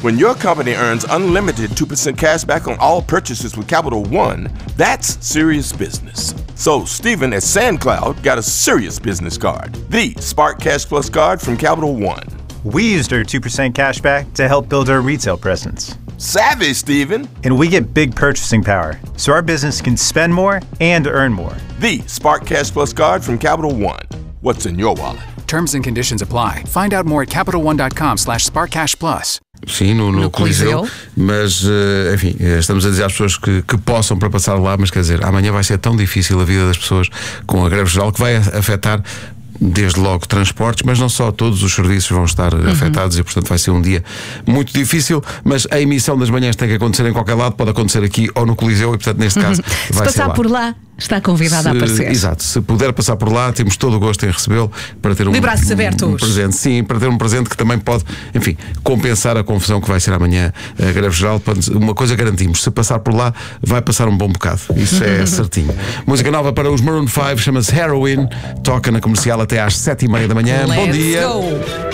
When your company earns unlimited 2% cash back on all purchases with Capital One, that's serious business. So Stephen at SandCloud got a serious business card, the Spark Cash Plus card from Capital One. We used our 2% cash back to help build our retail presence. Savvy, Stephen. And we get big purchasing power, so our business can spend more and earn more. The Spark Cash Plus card from Capital One. What's in your wallet? Terms and conditions apply. Find out more at CapitalOne.com/SparkCashPlus. Sim, no Coliseu. Mas, enfim, estamos a dizer às pessoas que possam para passar lá, mas quer dizer, amanhã vai ser tão difícil a vida das pessoas com a greve geral que vai afetar desde logo transportes, mas não só, todos os serviços vão estar afetados e portanto vai ser um dia muito difícil, mas a emissão das manhãs tem que acontecer em qualquer lado, pode acontecer aqui ou no Coliseu e portanto neste caso vai ser lá. Se passar por lá, está convidado a aparecer. Exato, se puder passar por lá, temos todo o gosto em recebê-lo para ter de braços abertos. Um presente, sim, para ter um presente que também pode, enfim, compensar a confusão que vai ser amanhã a greve geral. Uma coisa garantimos, se passar por lá vai passar um bom bocado, isso é certinho. Música nova para os Maroon 5, chama-se Heroin, toca na Comercial até às 7h30 da manhã. Bom dia. Go.